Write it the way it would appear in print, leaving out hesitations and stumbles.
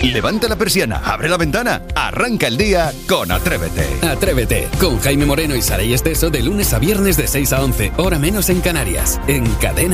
Levanta la persiana, abre la ventana, arranca el día con Atrévete. Atrévete, con Jaime Moreno y Saray Esteso de lunes a viernes de 6 a 11, hora menos en Canarias, en Cadena